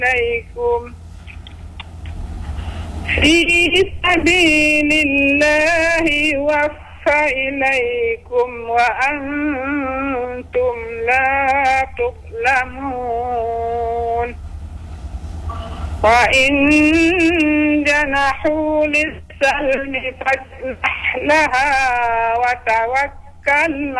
إليكم في سبيل الله يوفى إليكم وأنتم لا تظلمون وإن جنحوا للسلم فاجنح لها وتوكل